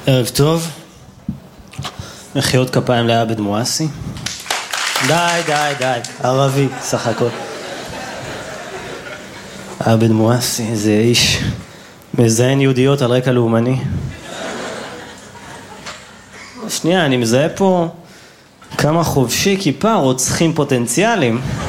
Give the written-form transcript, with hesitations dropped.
ערב טוב. מחיאות כפיים לעבד מואסי. די, ערבי, סך הכל. עבד מואסי, זה איש מזיין יהודיות על רקע לאומני. שנייה, אני מזהה פה כמה חובשי כיפה רוצחים פוטנציאליים.